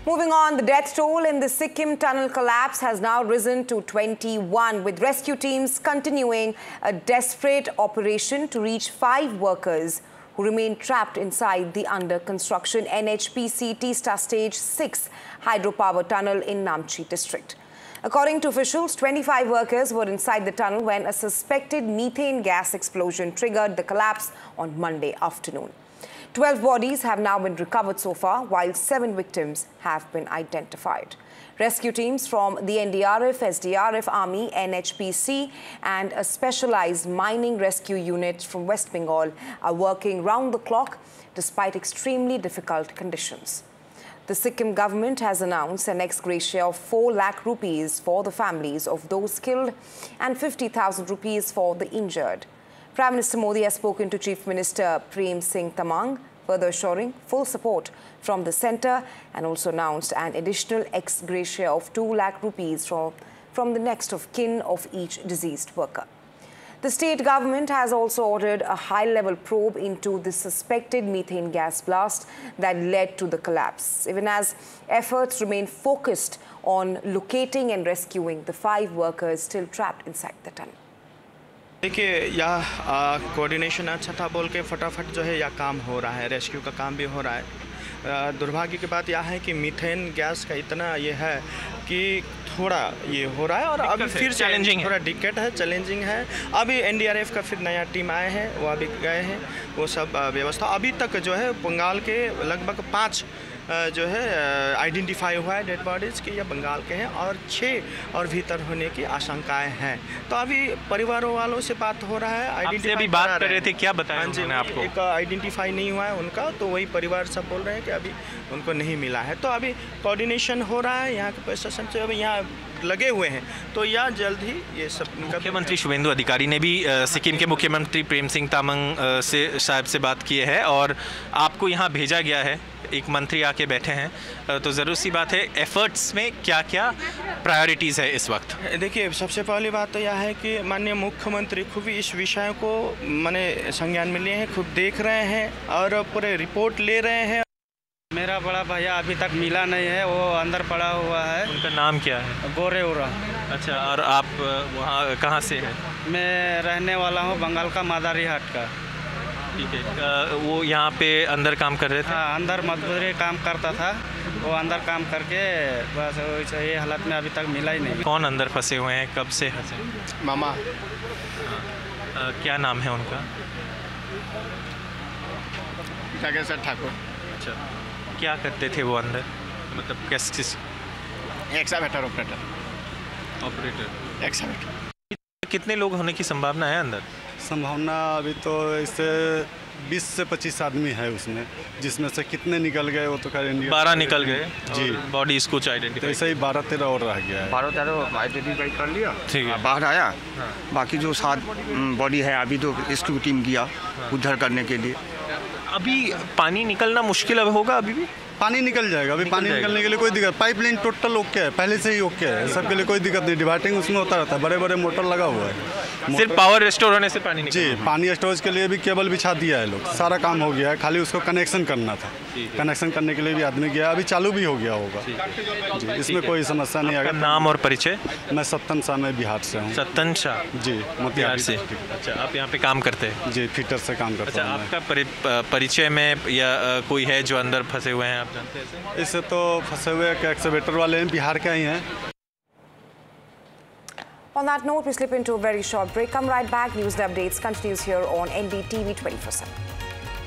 Moving on, the death toll in the Sikkim tunnel collapse has now risen to 21, with rescue teams continuing a desperate operation to reach 5 workers who remain trapped inside the under-construction NHPC Teesta Stage 6 hydropower tunnel in Namchi district. According to officials, 25 workers were inside the tunnel when a suspected methane gas explosion triggered the collapse on Monday afternoon. 12 bodies have now been recovered so far, while 7 victims have been identified. Rescue teams from the NDRF, SDRF, Army, NHPC and a specialized mining rescue unit from West Bengal are working round the clock despite extremely difficult conditions. The Sikkim government has announced an ex gratia of 4 lakh rupees for the families of those killed and 50,000 rupees for the injured. Prime Minister Modi has spoken to Chief Minister Prem Singh Tamang, further assuring full support from the centre, and also announced an additional ex gratia of 2 lakh rupees from the next of kin of each deceased worker. The state government has also ordered a high-level probe into the suspected methane gas blast that led to the collapse, even as efforts remain focused on locating and rescuing the 5 workers still trapped inside the tunnel. देखिए यह coordination अच्छा था बोल के फटाफट जो है यह काम हो रहा है, रेस्क्यू का काम भी हो रहा है। दुर्भाग्य की बात यह है कि मीथेन गैस का इतना ये है कि थोड़ा ये हो रहा है और अभी फिर चैलेंजिंग थोड़ा दिक्कत है, चैलेंजिंग है। अभी एनडीआरएफ का फिर नया टीम आए हैं, वो अभी गए हैं, वो सब व्यवस्था अभी तक जो है बंगाल के लगभग 5 जो है आइडेंटिफाई हुआ है डेड बॉडीज़ कि ये बंगाल के हैं और 6 और भीतर होने की आशंकाएं हैं। तो अभी परिवारों वालों से बात हो रहा है, आइडेंटिफाई अभी बात कर रहे थे, क्या बताया उन्होंने आपको? एक आइडेंटिफाई नहीं हुआ है उनका, तो वही परिवार सब बोल रहे हैं कि अभी उनको नहीं मिला है। तो अभी कोऑर्डिनेशन हो रहा है यहाँ के प्रशासन से, अभी यहाँ लगे हुए हैं, तो यह जल्द ही ये सब। मुख्यमंत्री शुभेंदु अधिकारी ने भी सिक्किम के मुख्यमंत्री प्रेम सिंह तामंग साहब से बात की है और आपको यहाँ भेजा गया है, एक मंत्री आके बैठे हैं, तो ज़रूर सी बात है एफर्ट्स में क्या क्या प्रायोरिटीज़ है इस वक्त? देखिए सबसे पहली बात तो यह है कि माननीय मुख्यमंत्री खुद इस विषय को माने संज्ञान में लिए हैं, खुद देख रहे हैं और पूरे रिपोर्ट ले रहे हैं। मेरा बड़ा भैया अभी तक मिला नहीं है, वो अंदर पड़ा हुआ है। उनका नाम क्या है? गोरेउरा। अच्छा, और आप वहाँ कहाँ से हैं? मैं रहने वाला हूँ बंगाल का मादारी हाट का। ठीक है, वो यहाँ पे अंदर काम कर रहे थे? हाँ, अंदर मजदूरी काम करता था, वो अंदर काम करके बस ये हालत में अभी तक मिला ही नहीं। कौन अंदर फंसे हुए हैं, कब से फंसे? मामा। क्या नाम है उनका? जागेश्वर ठाकुर। अच्छा, क्या करते थे वो अंदर, मतलब किस? Excavator operator. एक्सकावेटर। कितने लोग होने की संभावना है अंदर? संभावना अभी तो इससे 20 से 25 आदमी है उसमें, जिसमें से कितने निकल गए वो तो खैर इंडिया 12 निकल गए जी। बॉडीज कुछ आइडेंटिफाई, ऐसे ही 12-13 और रह गया है। 12-13 आइडेंटिफाई कर लिया, ठीक है, बाहर आया। बाकी जो 7 बॉडी है अभी तो रेस्क्यू टीम गया उद्धार करने के लिए। अभी पानी निकलना मुश्किल अब होगा, अभी भी पानी निकल जाएगा, अभी पानी निकलने के लिए कोई दिक्कत, पाइपलाइन टोटल ओके है, पहले से ही ओके है, सबके लिए कोई दिक्कत नहीं। डिवाइडिंग उसमें होता रहता है, बड़े बड़े मोटर लगा हुआ है, सिर्फ पावर स्टोर होने से पानी जी। पानी स्टोरेज के लिए भी केबल बिछा दिया है लोग, सारा काम हो गया है, खाली उसको कनेक्शन करना था। कनेक्शन करने के लिए भी आदमी गया, अभी चालू भी हो गया होगा जी, इसमें कोई समस्या नहीं आएगा। नाम और परिचय? मैं सत्तन शाह, मैं बिहार से हूँ। सत्तन शाह जी, बिहार से। अच्छा, आप यहाँ पे काम करते हैं? जी, फिटर से काम करता हूँ। अच्छा, आपका परिचय में या कोई है जो अंदर फंसे हुए हैं, आप जानते हैं? इससे तो फंसे हुए एक्सकावेटर वाले हैं, बिहार के ही हैं। On that note, we slip into a very short break. Come right back. News and updates continues here on NDTV 24/7.